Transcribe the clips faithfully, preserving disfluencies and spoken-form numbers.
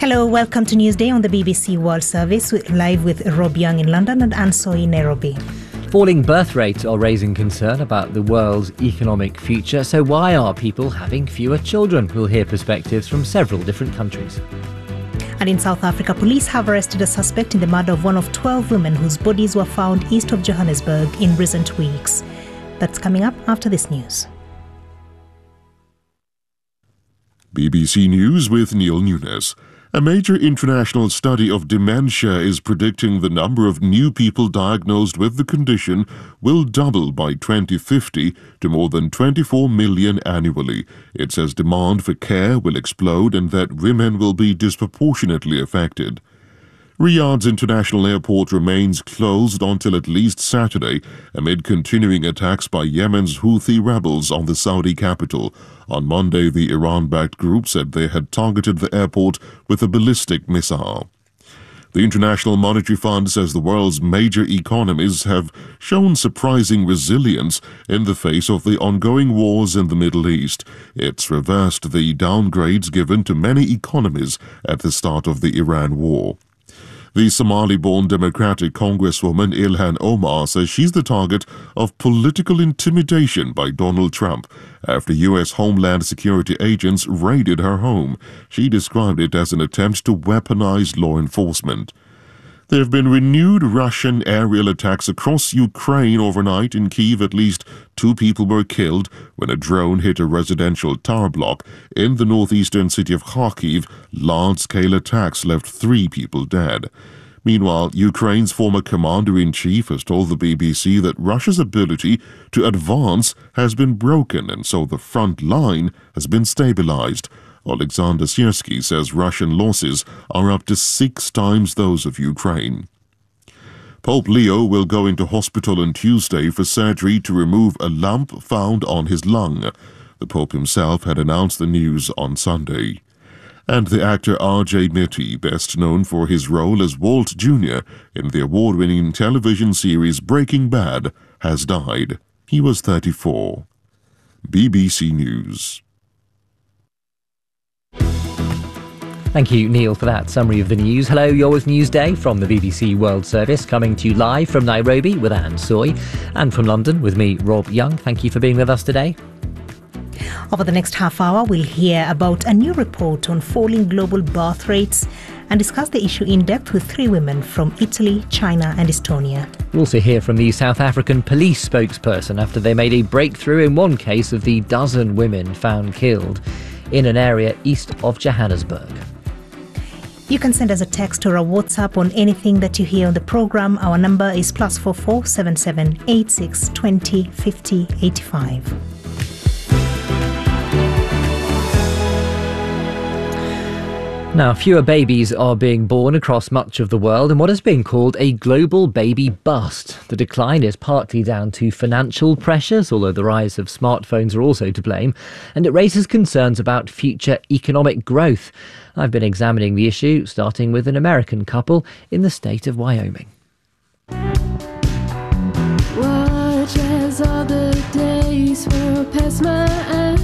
Hello, welcome to Newsday on the B B C World Service, live with Rob Young in London and Anne Soy in Nairobi. Falling birth rates are raising concern about the world's economic future. So why are people having fewer children? We'll hear perspectives from several different countries. And in South Africa, police have arrested a suspect in the murder of one of twelve women whose bodies were found east of Johannesburg in recent weeks. That's coming up after this news. B B C News with Neil Nunes. A major international study of dementia is predicting the number of new people diagnosed with the condition will double by twenty fifty to more than twenty-four million annually. It says demand for care will explode and that women will be disproportionately affected. Riyadh's international airport remains closed until at least Saturday amid continuing attacks by Yemen's Houthi rebels on the Saudi capital. On Monday, the Iran-backed group said they had targeted the airport with a ballistic missile. The International Monetary Fund says the world's major economies have shown surprising resilience in the face of the ongoing wars in the Middle East. It's reversed the downgrades given to many economies at the start of the Iran war. The Somali-born Democratic Congresswoman Ilhan Omar says she's the target of political intimidation by Donald Trump after U S Homeland Security agents raided her home. She described it as an attempt to weaponize law enforcement. There have been renewed Russian aerial attacks across Ukraine overnight. In Kyiv, at least two people were killed when a drone hit a residential tower block. In the northeastern city of Kharkiv, large-scale attacks left three people dead. Meanwhile, Ukraine's former commander-in-chief has told the B B C that Russia's ability to advance has been broken and so the front line has been stabilized. Alexander Siersky says Russian losses are up to six times those of Ukraine. Pope Leo will go into hospital on Tuesday for surgery to remove a lump found on his lung. The Pope himself had announced the news on Sunday. And the actor R J Mitty, best known for his role as Walt Junior in the award-winning television series Breaking Bad, has died. He was thirty-four. B B C News. Thank you, Neil, for that summary of the news. Hello, you're with Newsday from the B B C World Service, coming to you live from Nairobi with Anne Soy, and from London with me, Rob Young. Thank you for being with us today. Over the next half hour, we'll hear about a new report on falling global birth rates and discuss the issue in depth with three women from Italy, China and Estonia. We'll also hear from the South African police spokesperson after they made a breakthrough in one case of the dozen women found killed in an area east of Johannesburg. You can send us a text or a WhatsApp on anything that you hear on the programme. Our number is plus four four seven seven eight six twenty fifty eighty-five. Now, fewer babies are being born across much of the world in what is being called a global baby bust. The decline is partly down to financial pressures, although the rise of smartphones are also to blame, and it raises concerns about future economic growth. I've been examining the issue, starting with an American couple in the state of Wyoming. Watch as all the days whirl past my eyes.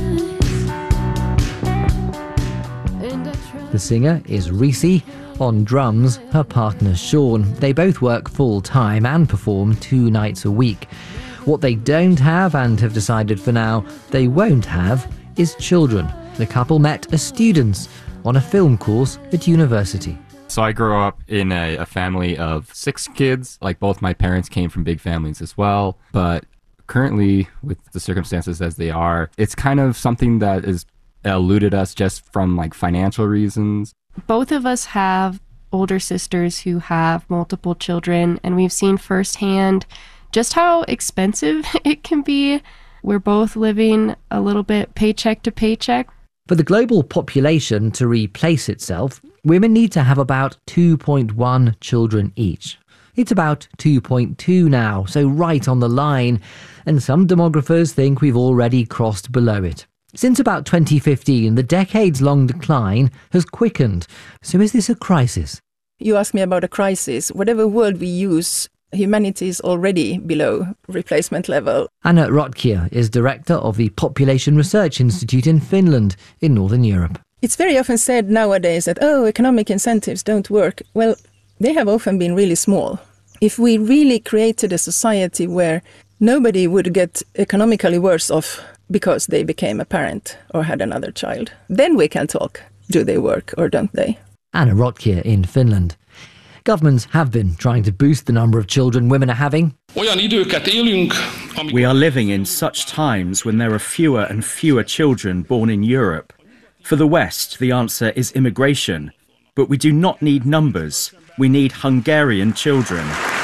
The singer is Reese. On drums, her partner Sean. They both work full-time and perform two nights a week. What they don't have, and have decided for now they won't have, is children. The couple met as students on a film course at university. So I grew up in a, a family of six kids. Like, both my parents came from big families as well. But currently, with the circumstances as they are, it's kind of something that is eluded us just from like financial reasons. Both of us have older sisters who have multiple children, and we've seen firsthand just how expensive it can be. We're both living a little bit paycheck to paycheck. For the global population to replace itself, women need to have about two point one children each. It's about two point two now, so right on the line, and some demographers think we've already crossed below it. Since about twenty fifteen, the decades-long decline has quickened. So is this a crisis? You ask me about a crisis. Whatever word we use, humanity is already below replacement level. Anna Rotkia is director of the Population Research Institute in Finland, in Northern Europe. It's very often said nowadays that, oh, economic incentives don't work. Well, they have often been really small. If we really created a society where nobody would get economically worse off because they became a parent or had another child, then we can talk. Do they work or don't they? Anna Rotkir in Finland. Governments have been trying to boost the number of children women are having. We are living in such times when there are fewer and fewer children born in Europe. For the West, the answer is immigration. But we do not need numbers. We need Hungarian children.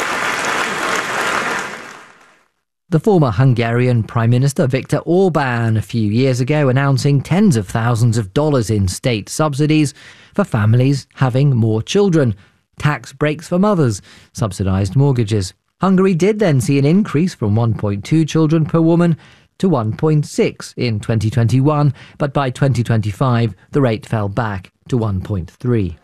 The former Hungarian Prime Minister Viktor Orbán a few years ago announcing tens of thousands of dollars in state subsidies for families having more children, tax breaks for mothers, subsidised mortgages. Hungary did then see an increase from one point two children per woman to one point six in twenty twenty-one, but by twenty twenty-five the rate fell back to one point three.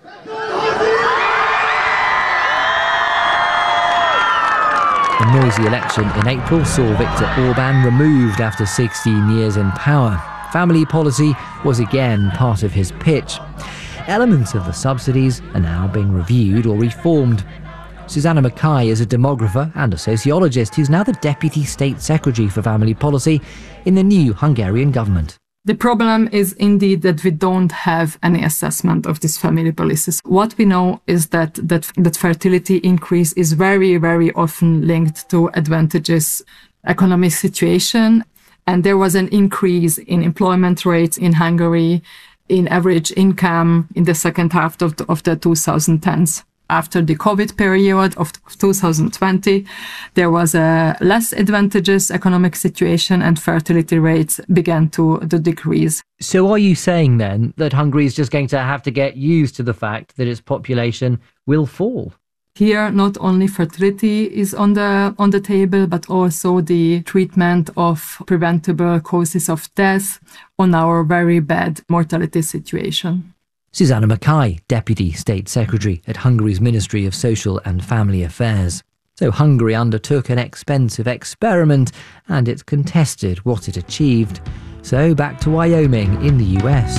The noisy election in April saw Viktor Orbán removed after sixteen years in power. Family policy was again part of his pitch. Elements of the subsidies are now being reviewed or reformed. Susanna Mackay is a demographer and a sociologist who's now the Deputy State Secretary for Family Policy in the new Hungarian government. The problem is indeed that we don't have any assessment of these family policies. What we know is that, that, that fertility increase is very, very often linked to advantageous economic situation. And there was an increase in employment rates in Hungary, in average income in the second half of the, of the twenty tens. After the COVID period of two thousand twenty, there was a less advantageous economic situation and fertility rates began to, to decrease. So are you saying then that Hungary is just going to have to get used to the fact that its population will fall? Here, not only fertility is on the on the table, but also the treatment of preventable causes of death on our very bad mortality situation. Susanna Mackay, Deputy State Secretary at Hungary's Ministry of Social and Family Affairs. So Hungary undertook an expensive experiment and it's contested what it achieved. So back to Wyoming in the U S.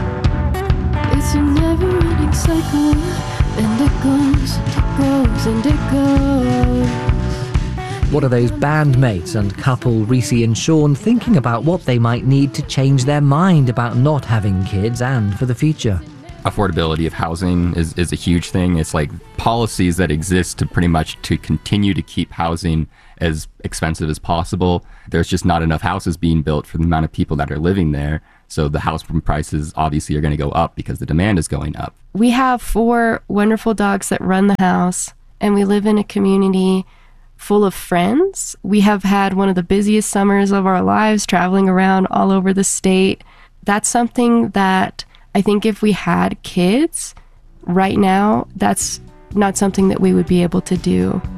It's a never-ending cycle, and it goes, and it goes, and it goes. What are those bandmates and couple Reese and Sean thinking about what they might need to change their mind about not having kids and for the future? Affordability of housing is, is a huge thing. It's like policies that exist to pretty much to continue to keep housing as expensive as possible. There's just not enough houses being built for the amount of people that are living there. So the house prices obviously are going to go up because the demand is going up. We have four wonderful dogs that run the house, and we live in a community full of friends. We have had one of the busiest summers of our lives, traveling around all over the state. That's something that I think if we had kids right now, that's not something that we would be able to do.